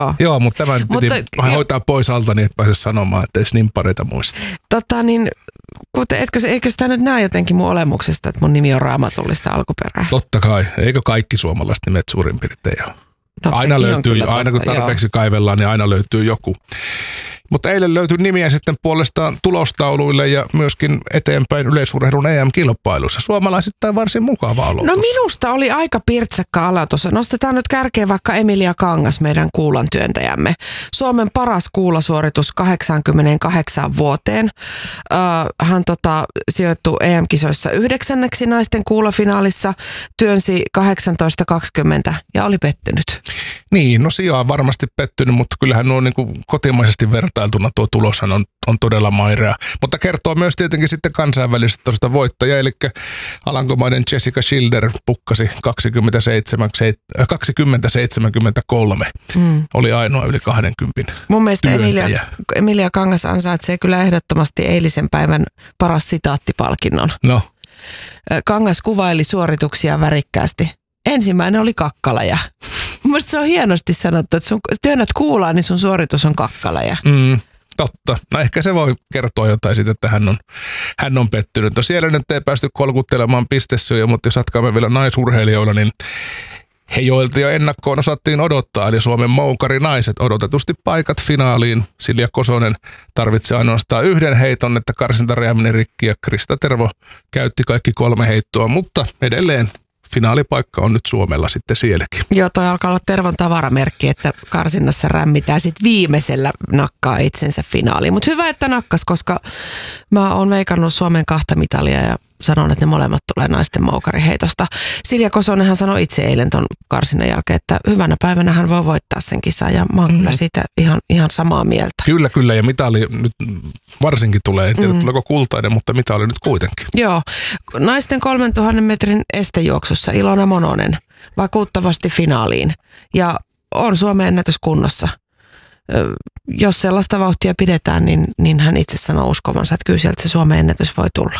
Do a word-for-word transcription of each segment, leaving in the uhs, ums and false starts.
Joo, Joo, mutta tämän piti mutta, vähän jo, hoitaa pois alta, niin et pääse sanomaan, että ei niin pareita muista. Tota niin, kuten, etkö, eikö sitä nyt näe jotenkin mun olemuksesta, että mun nimi on raamatullista alkuperää? Totta kai. Eikö kaikki suomalaiset nimet suurin piirtein ole? No, aina löytyy, totta, aina kun tarpeeksi joo. kaivellaan, niin aina löytyy joku. Mutta eilen löytyi nimiä sitten puolestaan tulostauluille ja myöskin eteenpäin yleisurheilun E M-kilpailussa. Suomalaisittain varsin mukava aloitus. No minusta oli aika pirtsäkkä aloitus. Nostetaan nyt kärkeen vaikka Emilia Kangas, meidän kuulan työntäjämme. Suomen paras kuulasuoritus kahdeksankymmentäkahdeksan vuoteen. Öö, hän tota, sijoittui E M-kisoissa yhdeksänneksi naisten kuulafinaalissa, työnsi kahdeksantoista kaksikymmentä ja oli pettynyt. Niin, no Sija on varmasti pettynyt, mutta kyllähän nuo niin kuin kotimaisesti vertailtuna tuo tuloshan on, on todella mairea. Mutta kertoo myös tietenkin sitten kansainvälisestä tuosta voittajaa, eli Alankomaiden Jessica Schilder pukkasi kaksikymmentä seitsemänkymmentäkolme. Mm. Oli ainoa yli kaksikymmentä Mun mielestä Emilia, Emilia Kangas ansaitsee kyllä ehdottomasti eilisen päivän paras sitaattipalkinnon. No. Kangas kuvaili suorituksia värikkäästi. Ensimmäinen oli kakkalaja. Mielestäni se on hienosti sanottu, että sun työnnät kuulaa, niin sun suoritus on kakkalaja. Mm, totta. No ehkä se voi kertoa jotain siitä, että hän on, hän on pettynyt. No siellä nyt ei päästy kolkuttelemaan pistesyjä, mutta jos jatkaamme vielä naisurheilijoilla, niin he joilta jo ennakkoon osattiin odottaa, eli Suomen moukarinaiset odotetusti paikat finaaliin. Silja Kosonen tarvitsi ainoastaan yhden heiton, että karsintareja meni rikki ja Krista Tervo käytti kaikki kolme heittoa, mutta edelleen finaalipaikka on nyt Suomella sitten sielläkin. Joo, toi alkaa olla Tervon tavaramerkki, että karsinnassa rämmitään sitten viimeisellä nakkaa itsensä finaaliin. Mutta hyvä, että nakkas, koska mä oon veikannut Suomen kahta mitalia ja sanon, että ne molemmat tulee naisten moukariheitosta. Silja Kosonenhan sanoi itse eilen ton karsinnan jälkeen, että hyvänä päivänä hän voi voittaa sen kisan ja mä oon mm-hmm. kyllä siitä ihan, ihan samaa mieltä. Kyllä, kyllä ja mitali nyt varsinkin tulee, en tiedä mm-hmm. tuleeko kultainen, mutta mitali nyt kuitenkin. Joo, naisten kolmentuhannen metrin estejuoksussa Ilona Mononen vakuuttavasti finaaliin ja on Suomen ennätys kunnossa. Jos sellaista vauhtia pidetään, niin, niin hän itse sanoo uskovansa, että kyllä sieltä se Suomen ennätys voi tulla.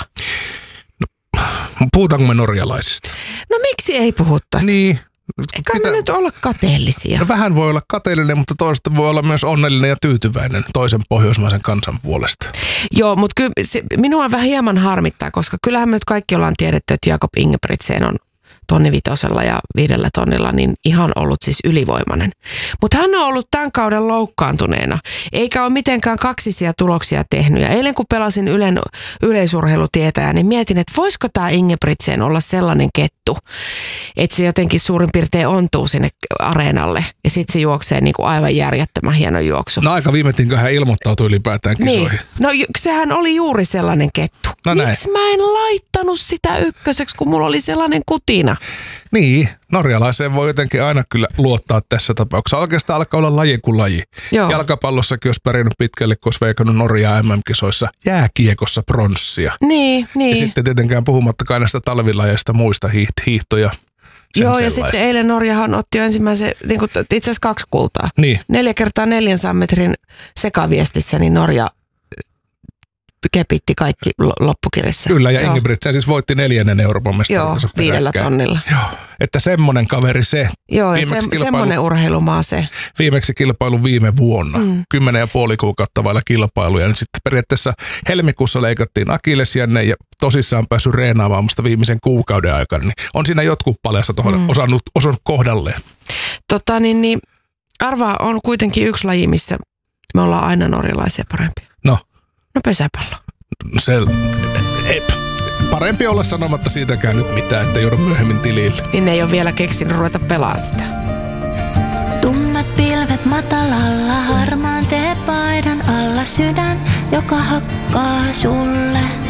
Puhutaanko me norjalaisista? No miksi ei puhuttaisi? Niin. Eikä me nyt olla kateellisia. No vähän voi olla kateellinen, mutta toista voi olla myös onnellinen ja tyytyväinen toisen pohjoismaisen kansan puolesta. Joo, mutta kyllä se, minua vähän hieman harmittaa, koska kyllähän me nyt kaikki ollaan tiedetty, että Jakob Ingebrigtsen on tonni vitosella ja viidellä tonnilla, niin ihan ollut siis ylivoimainen. Mutta hän on ollut tämän kauden loukkaantuneena, eikä ole mitenkään kaksisia tuloksia tehnyt. Ja eilen kun pelasin Ylen yleisurheilutietäjä, niin mietin, että voisiko tämä Ingebrigtsen olla sellainen kettu, että se jotenkin suurin piirtein ontuu sinne areenalle ja sitten se juoksee niin kuin aivan järjettömän hieno juoksu. No aika viimeitin, hän ilmoittautui ylipäätään kisoihin. Niin. No sehän oli juuri sellainen kettu. No miksi mä en laittanut sitä ykköseksi, kun mulla oli sellainen kutina? Niin, norjalaiseen voi jotenkin aina kyllä luottaa tässä tapauksessa. Oikeastaan alkaa olla laji kuin laji. Joo. Jalkapallossakin olisi pärjännyt pitkälle, kun olisi veikannut Norjaa M M-kisoissa, jääkiekossa pronssia. Niin, niin. Ja sitten tietenkään puhumattakaan näistä talvilajeista muista hiiht- hiihtoja. Joo, ja sitten eilen Norjahan otti jo ensimmäisen, niin kuin itse asiassa kaksi kultaa. Niin. Neljä kertaa neljänsadan metrin sekaviestissä, niin Norja kepitti kaikki loppukirjassa. Kyllä, ja Ingebrigtsen siis voitti neljännen Euroopan mestaruutensa Joo, viidellä tonnilla. Joo, että semmoinen kaveri se. Joo, ja se, semmoinen urheilumaa se. Viimeksi kilpailu viime vuonna. Mm. Kymmenen ja puoli kuukautta vailla kilpailuja. Niin sitten periaatteessa helmikuussa leikattiin akillesjänne ja tosissaan päässyt reenaamaan musta viimeisen kuukauden aikana. Niin on siinä jotkut paljassa tuohon mm. osannut, osannut kohdalleen. Tota niin, niin arvaa on kuitenkin yksi laji, missä me ollaan aina norjalaisia parempia. No. No pesäpallo. Se, ei, parempi olla sanomatta siitäkään nyt mitään, että joudu myöhemmin tilille. Niin ei ole vielä keksinyt ruveta pelaa sitä. Tummat pilvet matalalla, harmaan teepaidan alla sydän, joka hakkaa sulle.